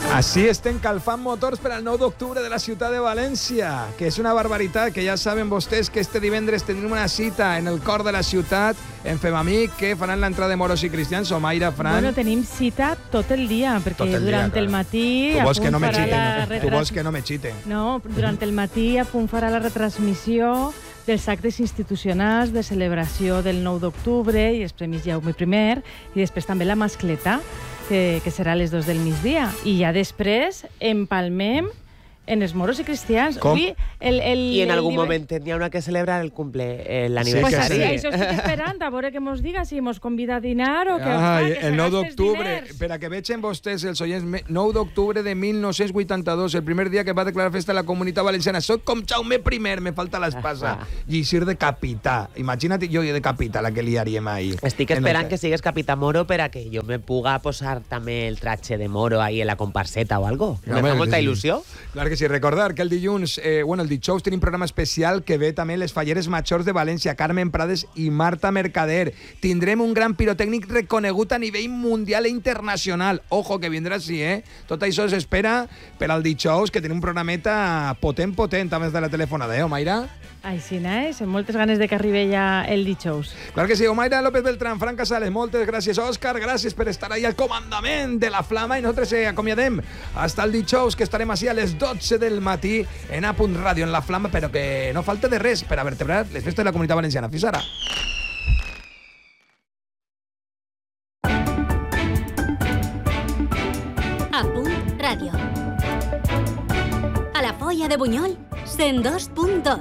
Així estem calfant motors per al 9 d'octubre de la ciutat de València, que és una barbaritat, que ja saben vostès que este divendres tenim una cita en el cor de la ciutat, en Femamic, que faran l'entrada de moros i cristians, o Mayra, Fran... Bueno, tenim cita tot el dia, perquè durant el matí... Tu vols que no me xite, tu vols que no me xite. No, durant el matí a punt farà la retransmissió dels actes institucionals de celebració del 9 d'octubre i els Premis Jaume I, i després també la mascleta, que serà a les 2 del migdia. I ja després empalmem en els moros i cristians. Com? I en algun moment tindríem que celebrar el l'aniversari. Pues això estic esperant, a veure què mos diga, si mos convida a dinar o què fa, que el 9 d'octubre, per a que vegin vostès, els oients, 9 d'octubre de 1982, el primer dia que va declarar festa la Comunitat Valenciana. Soc com Jaume I, me falta l'espasa. I ser de capità. Imagina't jo de capità, la que liaríem ahir. Estic esperant que sigues capità moro per a que jo me puga posar també el tratge de moro ahí en la comparseta o algo. Me fa molta il·lusió. Clar que sí, recordar que el dilluns, el dijous tenim programa especial que ve també les falleres majors de València, Carmen Prades i Marta Mercader. Tindrem un gran pirotècnic reconegut a nivell mundial i internacional. Ojo, que vindrà així, Tot això s'espera per al dijous, que tenim un programeta potent, també de la telefonada, Mayra? Així n'és, amb moltes ganes de que arribi ja el dijous. Clar que sí, Mayra López Beltrán, Fran Casales, moltes gràcies. Òscar, gràcies per estar ahí al comandament de la Flama i nosaltres acomiadem hasta el dijous, que estarem així a les 12 del matí en A Punt Ràdio, en la Flama, però que no falta de res per a vertebrar les festes de la Comunitat Valenciana. Fins ara. A Punt Ràdio. A la Foia de Bunyol, 102.2.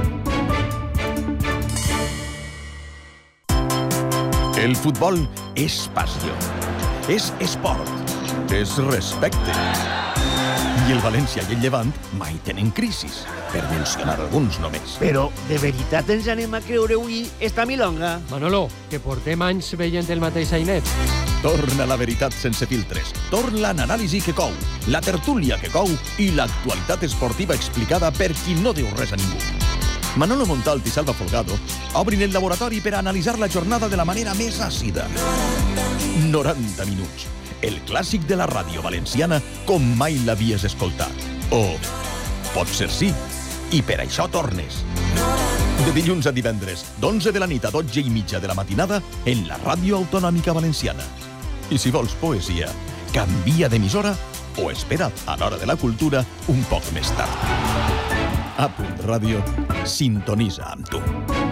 El futbol és passió, és esport, és respecte. I el València i el Llevant mai tenen crisis, per mencionar alguns només. Però de veritat ens anem a creure avui esta milonga? Manolo, que portem anys veient el mateix ainet. Torna la veritat sense filtres, torna l'anàlisi que cou, la tertúlia que cou i l'actualitat esportiva explicada per qui no deu res a ningú. Manolo Montalt i Salva Folgado obrin el laboratori per a analitzar la jornada de la manera més àcida. 90 minuts. El clàssic de la ràdio valenciana com mai l'havies escoltat. O potser sí, i per això tornes. De dilluns a divendres, d'11 de la nit a 12:30 de la matinada, en la ràdio autonòmica valenciana. I si vols poesia, canvia d'emissora o espera't a l'hora de la cultura un poc més tard. A Punt Ràdio, sintonitza amb tu.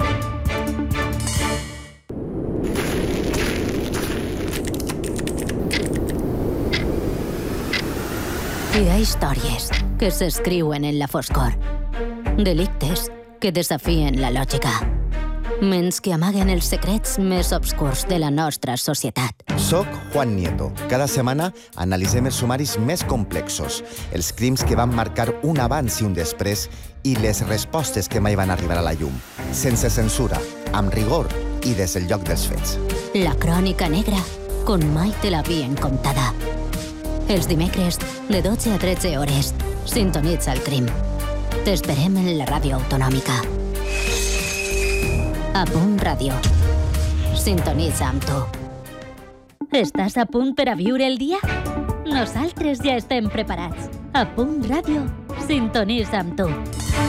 Hi ha històries que s'escriuen en la foscor. Delictes que desafien la lògica. Ments que amaguen els secrets més obscurs de la nostra societat. Soc Juan Nieto. Cada setmana analitzem els sumaris més complexos, els crims que van marcar un abans i un després i les respostes que mai van arribar a la llum. Sense censura, amb rigor i des del lloc dels fets. La crònica negra, com mai te l'havien contada. Els dimecres, de 12 a 13 hores, sintonitza el crim. T'esperem en la ràdio autonòmica. A Punt Ràdio. Sintonitza amb tu. Estàs a punt per a viure el dia? Nosaltres ja estem preparats. A Punt Ràdio. Sintonitza amb tu.